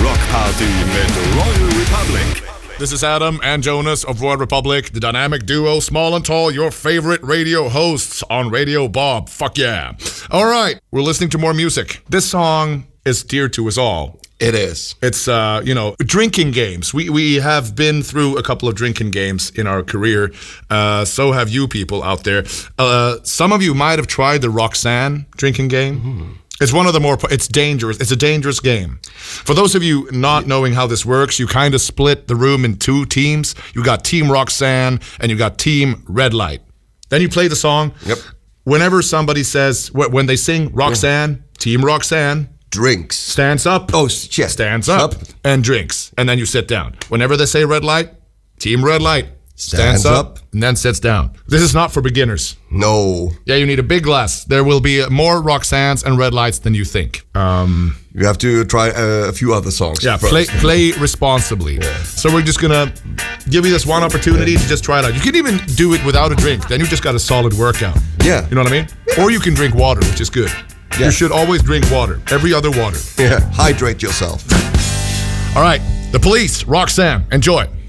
Rockparty mit Royal Republic. This is Adam and Jonas of Royal Republic, the dynamic duo, small and tall, your favorite radio hosts on Radio Bob. Fuck yeah. All right, we're listening to more music. This song is dear to us all. It is. It's, drinking games. We have been through a couple of drinking games in our career. So have you people out there. Some of you might have tried the Roxanne drinking game. Mm-hmm. It's one of the more, it's dangerous. It's a dangerous game. For those of you not knowing how this works, you kind of split the room in two teams. You got Team Roxanne and you got Team Red Light. Then you play the song. Yep. Whenever somebody says, when they sing Roxanne, Team Roxanne, drinks. Stands up. Oh, yes. Stands up and drinks. And then you sit down. Whenever they say red light, Team Red Light stands up and then sits down. This is not for beginners. No. Yeah, you need a big glass. There will be more Roxannes and Red Lights than you think. You have to try a few other songs. Yeah, play responsibly. Yeah. So we're just going to give you this one opportunity to just try it out. You can even do it without a drink. Then you just got a solid workout. Yeah. You know what I mean? Yeah. Or you can drink water, which is good. Yeah. You should always drink water. Every other water. Yeah, hydrate yourself. All right, The Police, Roxanne. Enjoy.